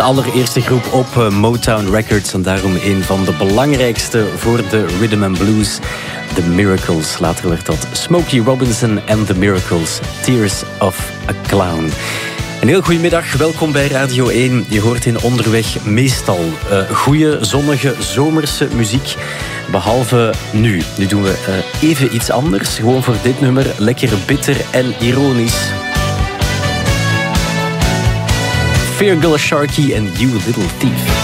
De allereerste groep op Motown Records en daarom een van de belangrijkste voor de rhythm and blues. The Miracles. Later werd dat Smokey Robinson and The Miracles. Tears of a Clown. Een heel goedemiddag, welkom bij Radio 1. Je hoort in Onderweg meestal goede, zonnige, zomerse muziek. Behalve nu. Nu doen we even iets anders. Gewoon voor dit nummer lekker bitter en ironisch. Feargal Sharkey and You Little Thief.